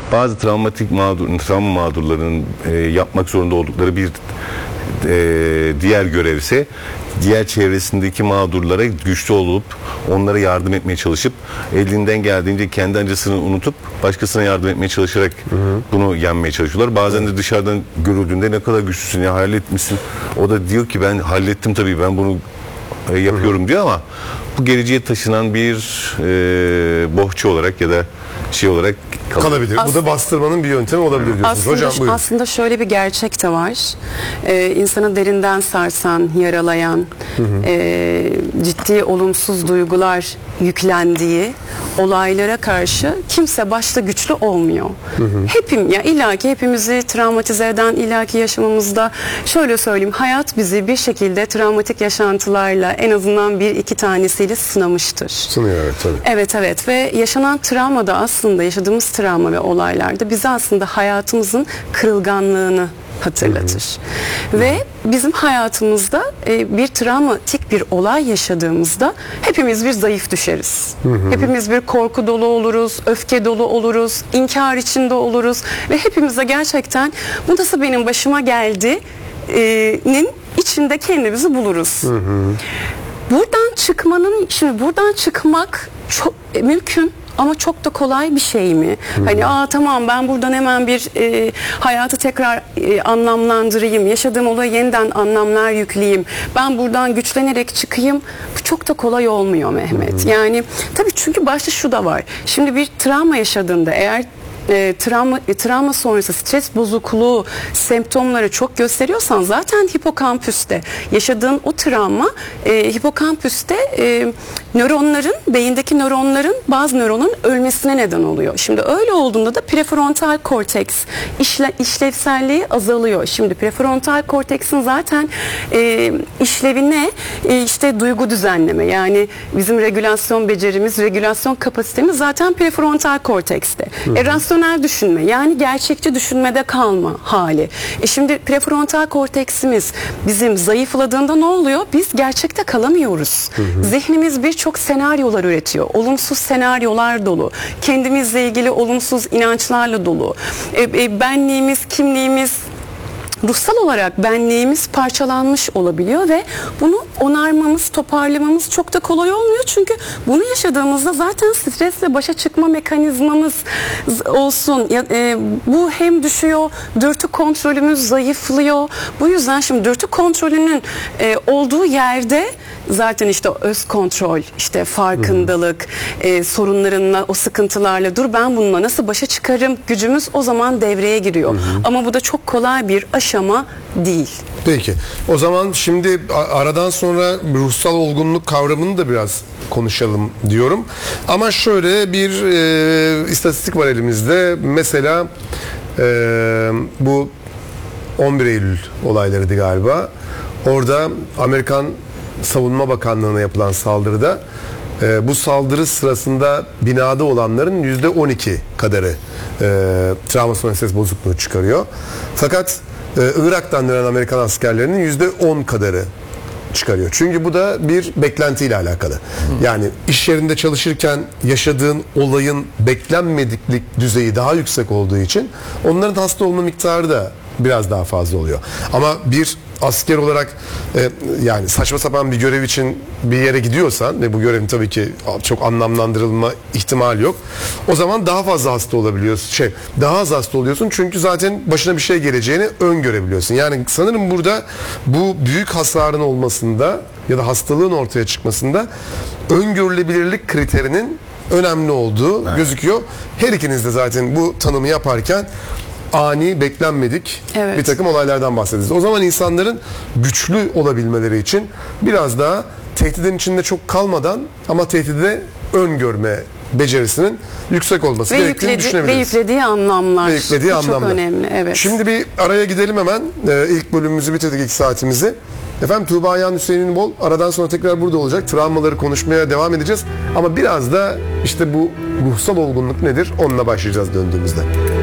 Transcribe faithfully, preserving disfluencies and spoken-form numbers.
bazı travmatik mağdur, travma mağdurlarının e, yapmak zorunda oldukları bir e, diğer görev ise diğer çevresindeki mağdurlara güçlü olup onlara yardım etmeye çalışıp elinden geldiğince kendi acısını unutup başkasına yardım etmeye çalışarak hı hı. bunu yenmeye çalışıyorlar. Bazen de dışarıdan görüldüğünde ne kadar güçlüsün ya, halletmişsin. O da diyor ki ben hallettim tabii, ben bunu e, yapıyorum hı hı. diyor ama bu geleceğe taşınan bir e, bohça olarak ya da şey olarak kalır. kalabilir. As- Bu da bastırmanın bir yöntemi olabilir diyorsunuz. Aslında, Hocam buyurun. aslında şöyle bir gerçek de var. Ee, insanı derinden sarsan, yaralayan, hı hı. E, ciddi olumsuz duygular yüklendiği olaylara karşı kimse başta güçlü olmuyor. Hı hı. Hepim, ya illaki hepimizi travmatize eden illaki yaşamımızda, şöyle söyleyeyim, hayat bizi bir şekilde travmatik yaşantılarla en azından bir iki tanesiyle sınamıştır. Sınıyor, evet tabii. Evet evet ve yaşanan travma da aslında, yaşadığımız travma ve olaylarda bize aslında hayatımızın kırılganlığını hatırlatır. Hı hı. Ve bizim hayatımızda e, bir travmatik bir olay yaşadığımızda hepimiz bir zayıf düşeriz. Hı hı. Hepimiz bir korku dolu oluruz, öfke dolu oluruz, inkar içinde oluruz ve hepimize gerçekten bu nasıl benim başıma geldi'nin içinde kendimizi buluruz. Hı hı. Buradan çıkmanın, şimdi buradan çıkmak çok e, mümkün. Ama çok da kolay bir şey mi? Hı-hı. Hani aa tamam, ben buradan hemen bir e, hayatı tekrar e, anlamlandırayım, yaşadığım olaya yeniden anlamlar yükleyeyim, ben buradan güçlenerek çıkayım. Bu çok da kolay olmuyor Mehmet. Hı-hı. Yani tabii, çünkü başta şu da var. Şimdi bir travma yaşadığında, eğer E, travma, e, travma sonrası stres bozukluğu semptomları çok gösteriyorsan zaten hipokampüste yaşadığın o travma e, hipokampüste e, nöronların, beyindeki nöronların, bazı nöronun ölmesine neden oluyor. Şimdi öyle olduğunda da prefrontal korteks işle, işlevselliği azalıyor. Şimdi prefrontal korteksin zaten e, işlevi ne? E, işte duygu düzenleme, yani bizim regülasyon becerimiz, regülasyon kapasitemiz zaten prefrontal kortekste. E, rasyonel düşünme, yani gerçekçi düşünmede kalma hali. E şimdi prefrontal korteksimiz bizim zayıfladığında ne oluyor? Biz gerçekte kalamıyoruz. Hı hı. Zihnimiz birçok senaryolar üretiyor. Olumsuz senaryolar dolu. Kendimizle ilgili olumsuz inançlarla dolu. E, e, benliğimiz, kimliğimiz, ruhsal olarak benliğimiz parçalanmış olabiliyor ve bunu onarmamız, toparlamamız çok da kolay olmuyor. Çünkü bunu yaşadığımızda zaten stresle başa çıkma mekanizmamız olsun. Ya, e, bu hem düşüyor, dürtü kontrolümüz zayıflıyor. Bu yüzden şimdi dürtü kontrolünün e, olduğu yerde zaten işte öz kontrol, işte farkındalık, e, sorunlarınla, o sıkıntılarla, dur ben bununla nasıl başa çıkarım gücümüz o zaman devreye giriyor. Hı hı. Ama bu da çok kolay bir aşama değil. Peki. O zaman şimdi aradan sonra ruhsal olgunluk kavramını da biraz konuşalım diyorum. Ama şöyle bir e, istatistik var elimizde. Mesela e, bu on bir Eylül olaylarıydı galiba. Orada Amerikan Savunma Bakanlığı'na yapılan saldırıda e, bu saldırı sırasında binada olanların yüzde on iki kadarı e, travma sonrası stres bozukluğu çıkarıyor. Fakat e, Irak'tan dönen Amerikan askerlerinin yüzde on kadarı çıkarıyor. Çünkü bu da bir beklentiyle alakalı. Hı. Yani iş yerinde çalışırken yaşadığın olayın beklenmediklik düzeyi daha yüksek olduğu için onların hasta olma miktarı da biraz daha fazla oluyor. Ama bir asker olarak e, yani saçma sapan bir görev için bir yere gidiyorsan ve bu görevin tabii ki çok anlamlandırılma ihtimali yok. O zaman daha fazla hasta olabiliyorsun. Şey, daha az hasta oluyorsun çünkü zaten başına bir şey geleceğini öngörebiliyorsun. Yani sanırım burada bu büyük hasarın olmasında ya da hastalığın ortaya çıkmasında öngörülebilirlik kriterinin önemli olduğu evet. gözüküyor. Her ikiniz de zaten bu tanımı yaparken ani, beklenmedik evet. bir takım olaylardan bahsediyoruz. O zaman insanların güçlü olabilmeleri için biraz daha tehditin içinde çok kalmadan ama tehdide öngörme becerisinin yüksek olması ve gerektiğini yükledi, düşünebiliriz. Ve yüklediği anlamlar. Ve yüklediği anlamlar. Çok önemli. Evet. Şimdi bir araya gidelim hemen. Ee, ilk bölümümüzü bitirdik, ilk saatimizi. Efendim Tuğba Ayhan, Hüseyin Bol aradan sonra tekrar burada olacak. Travmaları konuşmaya devam edeceğiz. Ama biraz da işte bu ruhsal olgunluk nedir onunla başlayacağız döndüğümüzde.